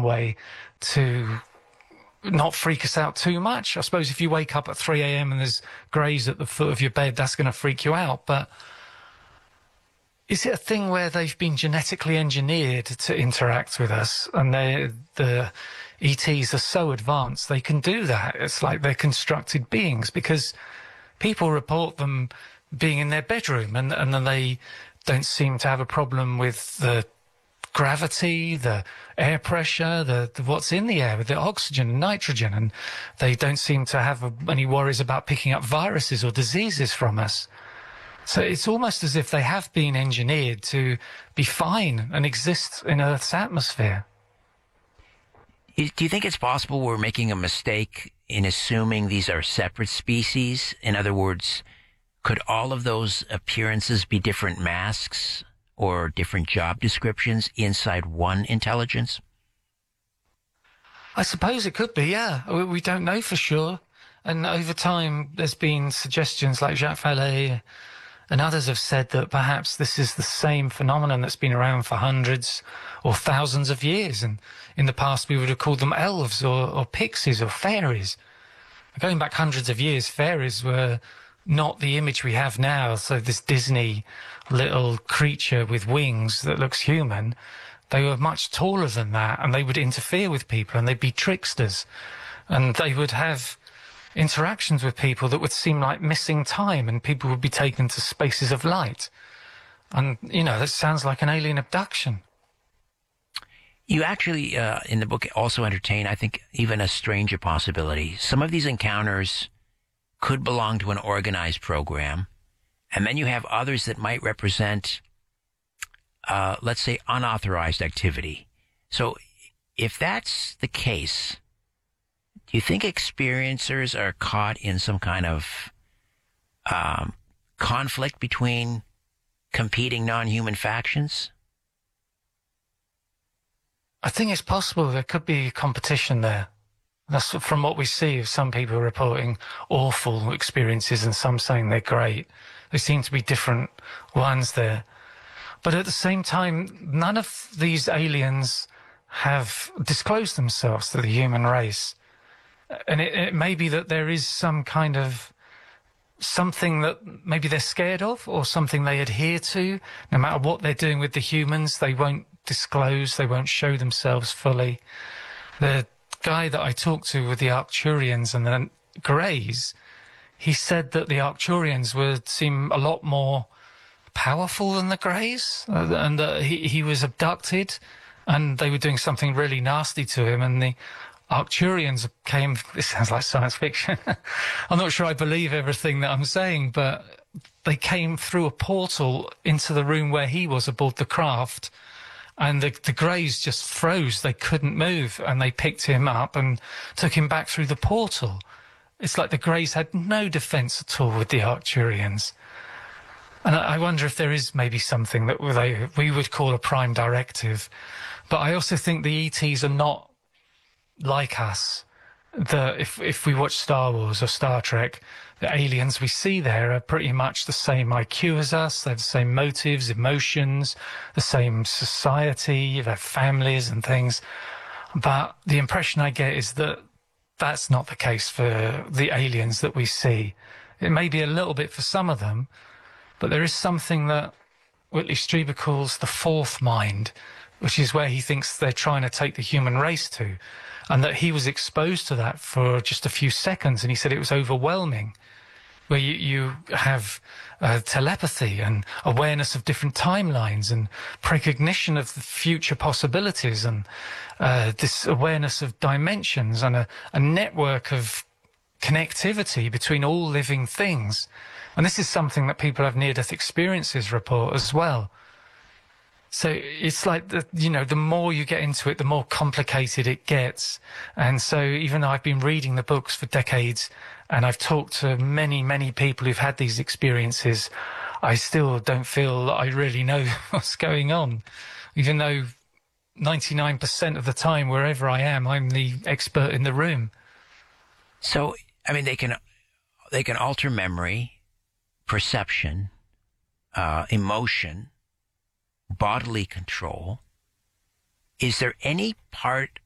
way to not freak us out too much. I suppose if you wake up at 3 a.m. and there's greys at the foot of your bed, that's going to freak you out. But is it a thing where they've been genetically engineered to interact with us, and the ETs are so advanced they can do that? It's like they're constructed beings, because people report them being in their bedroom and then they don't seem to have a problem with the gravity, the air pressure, the what's in the air, with the oxygen and nitrogen, and they don't seem to have any worries about picking up viruses or diseases from us. So it's almost as if they have been engineered to be fine and exist in Earth's atmosphere. Do you think it's possible we're making a mistake in assuming these are separate species? In other words, could all of those appearances be different masks or different job descriptions inside one intelligence? I suppose it could be, yeah. We don't know for sure. And over time, there's been suggestions like Jacques Vallée and others have said that perhaps this is the same phenomenon that's been around for hundreds or thousands of years. And in the past, we would have called them elves or pixies or fairies. Going back hundreds of years, fairies were not the image we have now. So this Disney little creature with wings that looks human, they were much taller than that, and they would interfere with people, and they'd be tricksters, and they would have interactions with people that would seem like missing time, and people would be taken to spaces of light. And, you know, that sounds like an alien abduction. You actually, in the book, also entertain, I think, even a stranger possibility. Some of these encounters could belong to an organized program, and then you have others that might represent, let's say, unauthorized activity. So if that's the case, do you think experiencers are caught in some kind of conflict between competing non-human factions? I think it's possible there could be competition there. That's from what we see of some people reporting awful experiences and some saying they're great. There seem to be different ones there. But at the same time, none of these aliens have disclosed themselves to the human race. And it may be that there is some kind of something that maybe they're scared of, or something they adhere to. No matter what they're doing with the humans, they won't disclose, they won't show themselves fully. The guy that I talked to with the Arcturians and the Greys, he said that the Arcturians would seem a lot more powerful than the Greys, and that he was abducted and they were doing something really nasty to him, and the Arcturians came, this sounds like science fiction, I'm not sure I believe everything that I'm saying, but they came through a portal into the room where he was aboard the craft, and the Greys just froze, they couldn't move, and they picked him up and took him back through the portal. It's like the Greys had no defence at all with the Arcturians. And I wonder if there is maybe something that we would call a prime directive. But I also think the ETs are not like us. If we watch Star Wars or Star Trek, the aliens we see there are pretty much the same IQ as us. They have the same motives, emotions, the same society, their families and things. But the impression I get is that that's not the case for the aliens that we see. It may be a little bit for some of them, but there is something that Whitley Strieber calls the fourth mind, which is where he thinks they're trying to take the human race to, and that he was exposed to that for just a few seconds, and he said it was overwhelming, where you have telepathy and awareness of different timelines and precognition of the future possibilities, and this awareness of dimensions and a network of connectivity between all living things. And this is something that people have near-death experiences report as well. So it's like, the more you get into it, the more complicated it gets. And so even though I've been reading the books for decades and I've talked to many, many people who've had these experiences, I still don't feel I really know what's going on, even though 99% of the time, wherever I am, I'm the expert in the room. So, I mean, they can alter memory, perception, emotion, bodily control. Is there any part